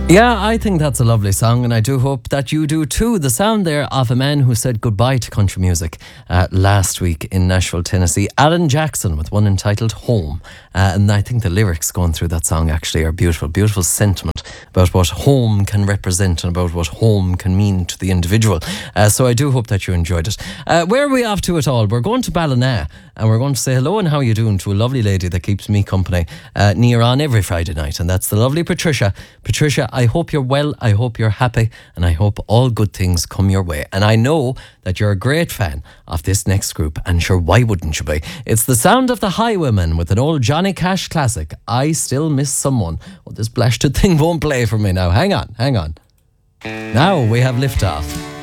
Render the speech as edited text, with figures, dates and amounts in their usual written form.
Yeah, I think that's a lovely song, and I do hope that you do too. The sound there of a man who said goodbye to country music last week in Nashville, Tennessee, Alan Jackson, with one entitled Home. And I think the lyrics going through that song actually are beautiful, beautiful sentiment about what home can represent and about what home can mean to the individual. So I do hope that you enjoyed it. Where are we off to at all? We're going to Ballina, and we're going to say hello and how you doing to a lovely lady that keeps me company near on every Friday night, and that's the lovely Patricia. Patricia, I hope you're well, I hope you're happy, and I hope all good things come your way. And I know that you're a great fan of this next group, and sure, why wouldn't you be? It's the sound of the Highwaymen with an old Johnny Cash classic, I Still Miss Someone. Well, this blasted thing won't play for me now. Hang on. Now we have liftoff.